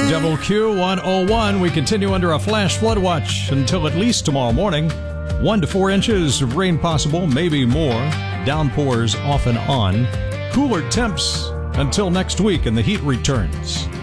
WQ101, we continue under a flash flood watch until at least tomorrow morning. 1 to 4 inches of rain possible, maybe more. Downpours off and on. Cooler temps until next week and the heat returns.